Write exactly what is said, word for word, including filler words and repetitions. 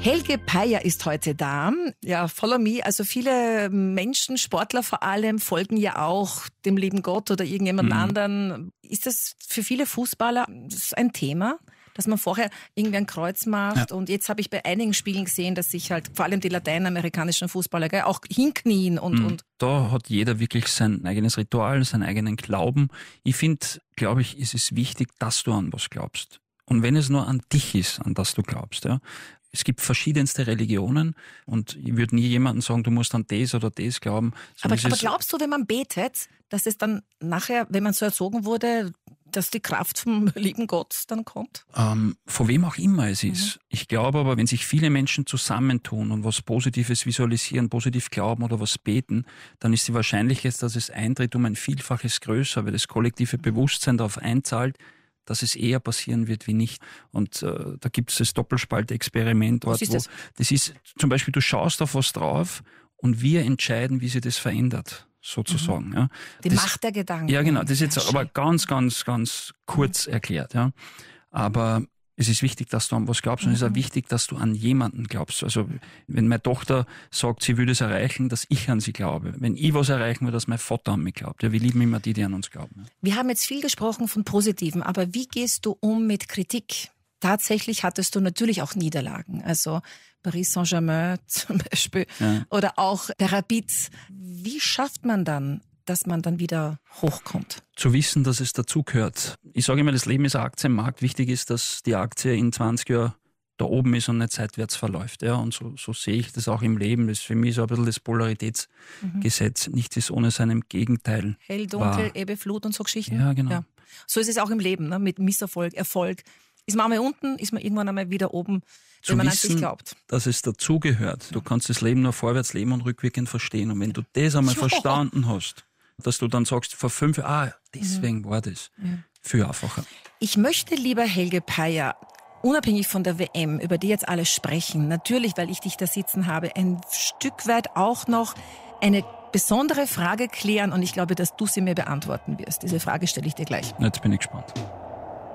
Helge Peyer ist heute da. Ja, Follow Me. Also viele Menschen, Sportler vor allem, folgen ja auch dem lieben Gott oder irgendjemand mhm. anderen. Ist das für viele Fußballer ein Thema, dass man vorher irgendwie ein Kreuz macht? Ja. Und jetzt habe ich bei einigen Spielen gesehen, dass sich halt vor allem die lateinamerikanischen Fußballer gell, auch hinknien. Und, mhm. und da hat jeder wirklich sein eigenes Ritual, seinen eigenen Glauben. Ich finde, glaube ich, ist es wichtig, dass du an was glaubst. Und wenn es nur an dich ist, an das du glaubst, ja. Es gibt verschiedenste Religionen und ich würde nie jemandem sagen, du musst an das oder das glauben. Aber, aber glaubst du, wenn man betet, dass es dann nachher, wenn man so erzogen wurde, dass die Kraft vom lieben Gott dann kommt? Ähm, von wem auch immer es ist. Mhm. Ich glaube aber, wenn sich viele Menschen zusammentun und was Positives visualisieren, positiv glauben oder was beten, dann ist die Wahrscheinlichkeit, dass es eintritt, um ein Vielfaches größer, weil das kollektive Bewusstsein darauf einzahlt, dass es eher passieren wird wie nicht. Und äh, da gibt es das Doppelspaltexperiment. Was ist das? Wo, das ist zum Beispiel, du schaust auf was drauf und wir entscheiden, wie sich das verändert, sozusagen. Mhm. Ja. Die das, Macht der Gedanken. Ja, genau. Das ist jetzt aber ganz, ganz, ganz kurz mhm. erklärt. Ja. Aber es ist wichtig, dass du an was glaubst, und es ist auch wichtig, dass du an jemanden glaubst. Also wenn meine Tochter sagt, sie würde es erreichen, dass ich an sie glaube. Wenn ich was erreichen will, dass mein Vater an mich glaubt. Ja, wir lieben immer die, die an uns glauben. Wir haben jetzt viel gesprochen von Positiven, aber wie gehst du um mit Kritik? Tatsächlich hattest du natürlich auch Niederlagen. Also Paris Saint-Germain zum Beispiel ja. oder auch der Rapid. Wie schafft man dann, dass man dann wieder hochkommt? Zu wissen, dass es dazugehört. Ich sage immer, das Leben ist ein Aktienmarkt. Wichtig ist, dass die Aktie in zwanzig Jahren da oben ist und nicht seitwärts verläuft. Ja, und so, so sehe ich das auch im Leben. Das ist für mich so ein bisschen das Polaritätsgesetz. Mhm. Nichts ist ohne seinem Gegenteil. Hell, dunkel, wahr. Ebbe, Flut und so Geschichten. Ja, genau. Ja. So ist es auch im Leben, ne? Mit Misserfolg, Erfolg. Ist man einmal unten, ist man irgendwann einmal wieder oben, wenn Zu man wissen, an sich glaubt. Dass es dazugehört. Du kannst das Leben nur vorwärts leben und rückwirkend verstehen. Und wenn du das einmal jo. verstanden hast, dass du dann sagst, vor fünf Jahren, ah, deswegen mhm. war das ja. viel einfacher. Ich möchte, lieber Helge Peyer, unabhängig von der W M, über die jetzt alle sprechen, natürlich, weil ich dich da sitzen habe, ein Stück weit auch noch eine besondere Frage klären und ich glaube, dass du sie mir beantworten wirst. Diese Frage stelle ich dir gleich. Jetzt bin ich gespannt.